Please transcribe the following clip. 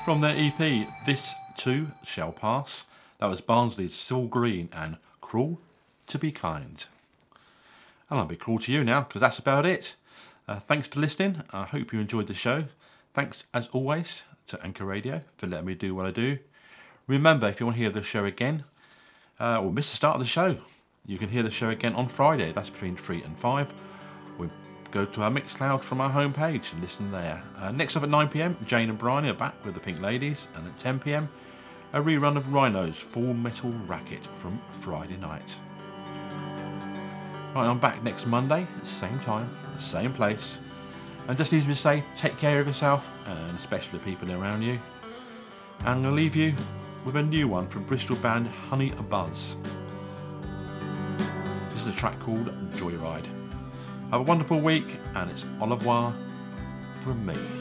From their EP, This Too Shall Pass, that was Barnsley's Syl Green and Cruel to Be Kind. And I'll be cruel to you now, because that's about it. Thanks for listening. I hope you enjoyed the show. Thanks, as always, to Anchor Radio for letting me do what I do. Remember, if you want to hear the show again, or miss the start of the show, you can hear the show again on Friday. That's between 3 and 5. We go to our Mixcloud from our homepage and listen there. Next up at 9 p.m, Jane and Brian are back with the Pink Ladies, and at 10 p.m, a rerun of Rhino's Full Metal Racket from Friday night. Right, I'm back next Monday, same time, same place. And just leaves me to say, take care of yourself, and especially the people around you. And I'm going to leave you with a new one from Bristol band Honey Buzz. This is a track called Joyride. Have a wonderful week, and it's au revoir from me.